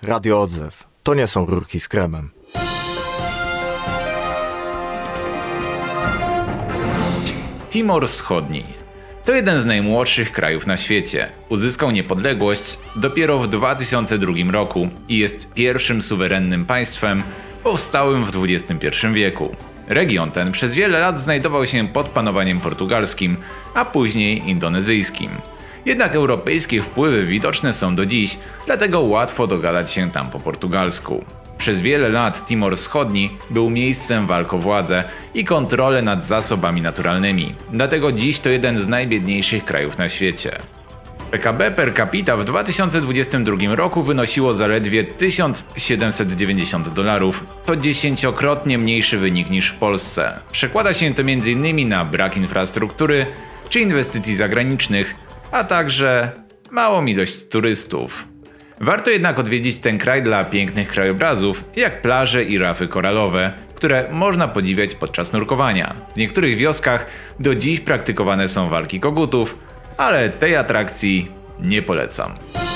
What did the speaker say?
Radio Odzew. To nie są rurki z kremem. Timor Wschodni to jeden z najmłodszych krajów na świecie. Uzyskał niepodległość dopiero w 2002 roku i jest pierwszym suwerennym państwem powstałym w XXI wieku. Region ten przez wiele lat znajdował się pod panowaniem portugalskim, a później indonezyjskim. Jednak europejskie wpływy widoczne są do dziś, dlatego łatwo dogadać się tam po portugalsku. Przez wiele lat Timor Wschodni był miejscem walk o władzę i kontrolę nad zasobami naturalnymi, dlatego dziś to jeden z najbiedniejszych krajów na świecie. PKB per capita w 2022 roku wynosiło zaledwie $1790, to 10-krotnie mniejszy wynik niż w Polsce. Przekłada się to m.in. na brak infrastruktury czy inwestycji zagranicznych, a także małą ilość turystów. Warto jednak odwiedzić ten kraj dla pięknych krajobrazów, jak plaże i rafy koralowe, które można podziwiać podczas nurkowania. W niektórych wioskach do dziś praktykowane są walki kogutów, ale tej atrakcji nie polecam.